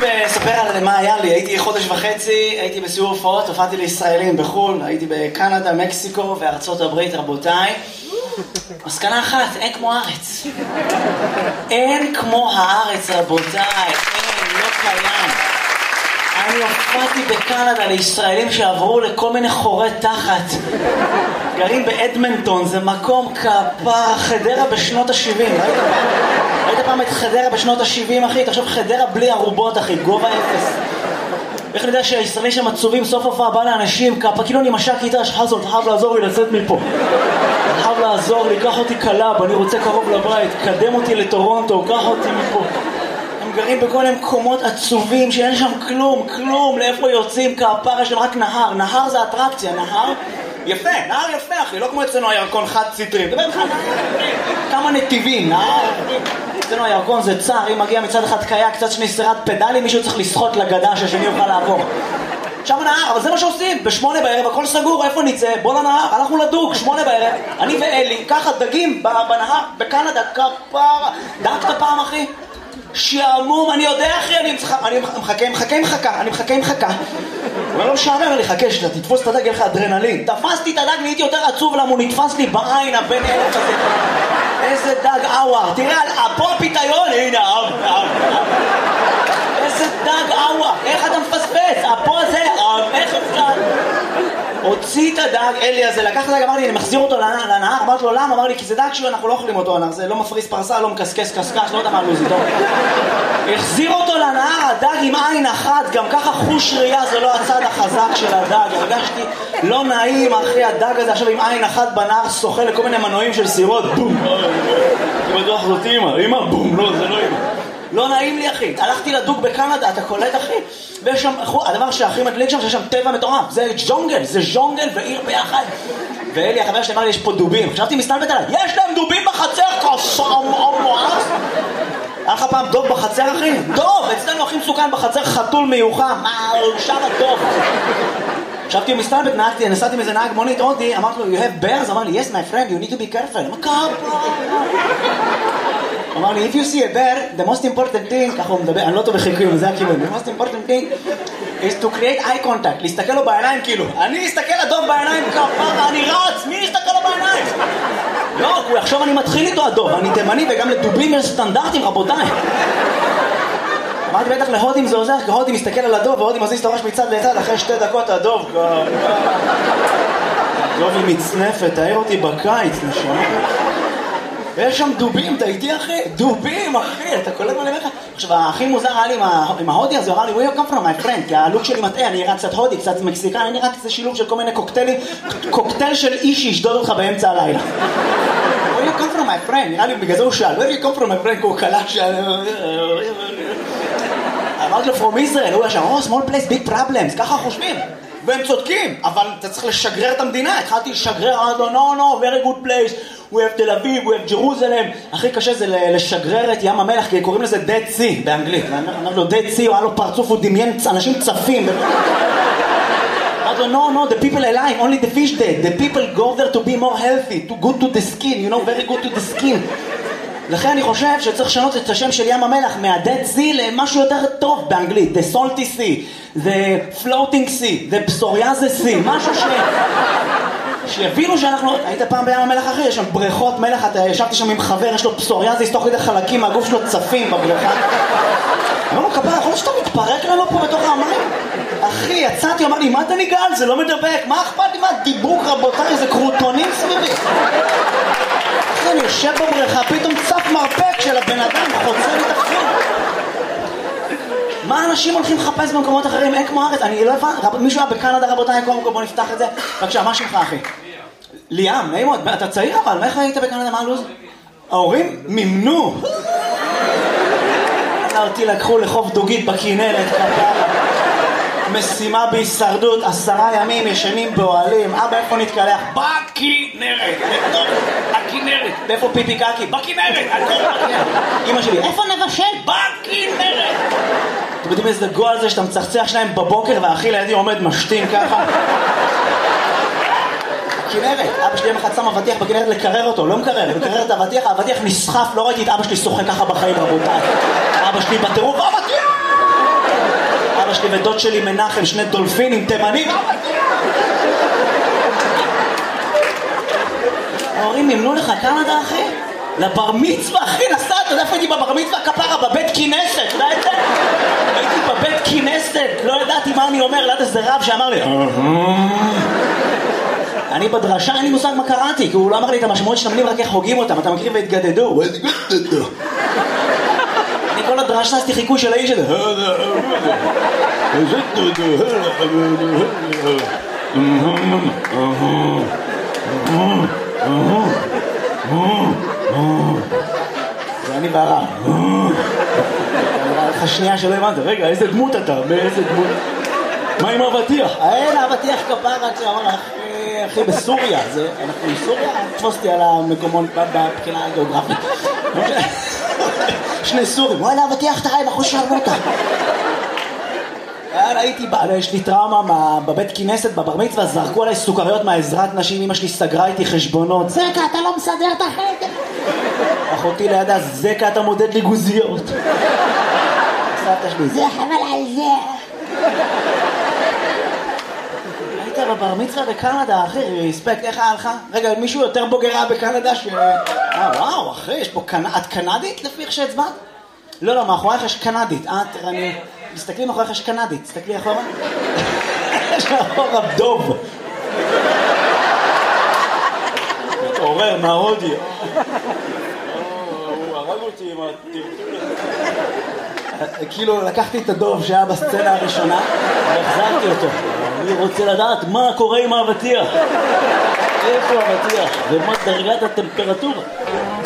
לספר על מה היה לי. הייתי חודש וחצי, הייתי בסיור הופעות, הופעתי לישראלים בחו"ל, הייתי בקנדה, מקסיקו וארצות הברית, רבותיי. מסקנה אחת, אין כמו הארץ. אין כמו הארץ, רבותיי, אין, לא קיים. אני הופעתי בקנדה לישראלים שעברו לכל מיני חורי תחת. גרים באדמנטון, זה מקום כפר, חדרה בשנות ה-70. ראית פעם את חדרה בשנות ה-70, אחי? תחשוב חדרה בלי ערובות, אחי, גובה אפס. איך אני יודע שהישראלים שם עצובים, סוף הופעה בא לאנשים, כאילו אני משק איתה, שחזון, אתה חייב לעזור לי לצאת מפה. אתה חייב לעזור לי, קח אותי קלאב, אני רוצה קרוב לבית, קדם אותי לטורונטו, קח אותי מפה. הם גרים בכל מיני מקומות עצובים שאין שם כלום, לאיפה יוצאים כפר, יש להם רק נהר, נהר זה אטרקציה, נהר יפה, נהר יפה אחי, לא כמו אצלנו הירקון חד ציטרים, דבר לך, כמה נתיבים, נהר, אצלנו הירקון זה צער, אם מגיע מצד אחד קיה, קצת שני סירת פדלים, מישהו צריך לשחות לגדה שהשני יוכל לעבור. עכשיו נהר, אבל זה מה שעושים, ב8 בערב, הכל סגור, איפה נצא? בוא לנהר, הלכנו לדוג, 8 בערב, אני ואלי, ככה דגים בנהר, בקנדה, כפרה, דגת פעם אחי? שעמום, אני יודע אחי, אני מחכה עם חכה. אבל לא משעמם לי, חכה שאתה תתפוס את הדג, יהיה לך אדרנלין. תפסתי את הדג, נהייתי יותר עצוב למה הוא נתפס לי בעין הבן אלף הזה. איזה דג אוואר, תראה, פה הפיתיון, הנה, איזה דג אוואר, איך אתה מפספס? פה זה, איך אפשר? הוציא את הדג, אלי הזה, לקח את הדג, אמר לי, אני מחזיר אותו לנהר, אמרתי לו, למה? אמר לי, כי זה דג שאנחנו לא אוכלים אותו, זה לא מפריס פרסה, לא מקסקס קסקס, לא יודע מה לוזי, טוב. החזיר אותו לנהר, הדג עם עין אחת, גם ככה חוש ראייה, זה לא הצד החזק של הדג, הרגשתי לא נעים, אחי, הדג הזה עכשיו עם עין אחת בנהר, שוחה לכל מיני מנועים של סירות, בום, אני בטוח זאת אמא, בום, לא, זה לא אמא. לא נעים לי אחי, הלכתי לדוג בקנדה, אתה קולט אחי? ויש שם, הדבר שהכי מדליק שם, שיש שם טבע מטורף, זה ז'ונגל ועיר ביחד. ואלי החבר שלי אמר לי, יש פה דובים, חשבתי מסתלבט עליי, יש להם דובים בחצר, מואס. היה לך פעם דוב בחצר אחי? דוב, אצלנו הכי מסוכן בחצר, חתול מיוחם, שם הדוב. חשבתי מסתלבט, נסעתי מזה נהג מונית הודי, אמרתי לו, you have bears? אמר לי, yes my friend, you need to be careful. אמר לי, if you see a bear, the most important thing, ככה הוא מדבר, אני לא טוב בחיקויים, זה הכיוון, the most important thing is to create eye contact, להסתכל לו בעיניים כאילו, אני אסתכל לדוב בעיניים כפרה, אני רץ, מי יסתכל לו בעיניים? לא, הוא יחשוב אני מתחיל איתו הדוב, אני תימני וגם לדובים יש סטנדרטים רבותיי. אמרתי בטח להודים זה עוזר, כי הודים מסתכל על הדוב, והודים מזיז את הראש מצד לצד, אחרי 2 דקות הדוב הדוב היא מצנפת, תאר אותי בקיץ, נשמע. יש שם דובים, אתה איתי אחי? דובים אחי, אתה קולט מה אני אומר לך? עכשיו הכי מוזר היה לי עם ההודי הזה, הוא אמר לי, where you come from my friend? כי הלוק שלי מטעה, אני נראה קצת הודי, קצת מקסיקן, אני נראה קצת שילוב של כל מיני קוקטיילים, קוקטייל של איש שישדוד אותך באמצע הלילה. where you come from my friend? נראה לי בגלל זה הוא שאל, where you come from my friend? כי הוא קלט שאל... אמרתי לו, from Israel, הוא ישר, oh, small place, big problems, ככה חושבים. והם צודקים, אבל אתה צריך לשגרר את המדינה, התחלתי לשגרר, אמרתי לו, no, very good place, we have תל אביב, we have Jerusalem, הכי קשה זה לשגרר את ים המלח, כי קוראים לזה Dead Sea באנגלית, אמרתי לו, Dead Sea, הוא היה לו פרצוף, הוא דמיין אנשים צפים, אמרתי לו, no, the people alive, only the fish dead, the people go there to be more healthy, to good to the skin, you know, very good to the skin. לכן אני חושב שצריך לשנות את השם של ים המלח מה-Dead Sea למשהו יותר טוב באנגלית, the salty sea, the floating sea, the psoriasis sea, משהו שיבינו שאנחנו... היית פעם בים המלח אחי, יש שם בריכות מלח, אתה ישבתי שם עם חבר, יש לו פסוריאזיס, תוך כדי חלקים מהגוף שלו צפים בבריכה. אמרנו, כפרה, יכול להיות שאתה מתפרק לנו פה בתוך המים? אחי, יצאתי, אמר לי, מה אתה ניגל? זה לא מדבק, מה אכפת לי? מה דיבוק רבותיי, זה קרוטונים סביבי. אחי, אני יושב בבריכה, פתאום צף מרפק של הבן אדם, חוצה לי תפקיד. מה אנשים הולכים לחפש במקומות אחרים? אין כמו הארץ, אני לא הבן, מישהו היה בקנדה רבותיי, בוא נפתח את זה. בבקשה, מה שלך אחי? ליאם, נעים מאוד, אתה צעיר אבל, מה איך היית בקנדה, מה הלוז? ההורים מימנו. אותי לקחו לחוף דוגית בכנרת, משימה בהישרדות, 10 ימים ישנים באוהלים, אבא איפה נתקלח? בכנרת, בתוך הכנרת. ואיפה פיפי קקי? בכנרת, הכל בכנרת. אמא שלי, איפה נבשל? בכנרת. אתם יודעים איזה גועל זה שאתה מצחצח שלהם בבוקר והאחי לידי עומד משתין ככה? בכנרת, אבא שלי יום אחד שם אבטיח בכנרת לקרר אותו, לא מקרר, לקרר את האבטיח, האבטיח נסחף, לא ראיתי את אבא שלי שוחה ככה בחיים רבותיי. אבא שלי בטירוף, אבטיח! ודוד שלי מנחם, שני דולפינים תימנים. ההורים מימנו לך קנדה, אחי? לבר מצווה, אחי, נסעת, אתה יודע איפה הייתי בבר מצווה? כפרה, בבית כנסת, לא יודע? הייתי בבית כנסת, לא ידעתי מה אני אומר, ליד איזה רב שאמר לי אני בדרשה, אין לי מושג מה קראתי, כי הוא לא אמר לי את המשמעות של המילים, רק איך הוגים אותם, אתה מכיר והתגדדו. אני כל הדרשה עשיתי חיקוי של האיש הזה. זה אני והרב. נראה לך שנייה שלא הבנת, רגע, איזה דמות אתה? באיזה דמות? מה עם אבטיח? אין, אבטיח כפרה, כשאמר אחי בסוריה, אנחנו בסוריה? תפוס אותי על המקומות בבחינה הגיאוגרפית. שני סורים, וואלה אבטיח תראה, בחוש שרמוטה. יש לי טראומה בבית כנסת, בבר מצווה, זרקו עליי סוכריות מהעזרת נשים, אמא שלי סגרה איתי חשבונות. זקה, אתה לא מסדר את החדר. אחותי לידה, זקה, אתה מודד לי גוזיות. סבתא שלי, זה חבל על זה. היית בבר מצווה בקנדה, אחי, ריספקט, איך היה לך? רגע, מישהו יותר בוגרה בקנדה וואו, אחי, יש פה את קנדית לפי איך שהצבעת? לא, מאחורייך יש קנדית. אני... תסתכלי מאחוריך יש קנדית, תסתכלי אחורה. יש מאחורה דוב. מתעורר מההודי. הוא הרג אותי עם הטרטול הזה. כאילו לקחתי את הדוב שהיה בסצנה הראשונה והחזרתי אותו. אני רוצה לדעת מה קורה עם האבטיח. איפה האבטיח? ומה דרגת הטמפרטורה?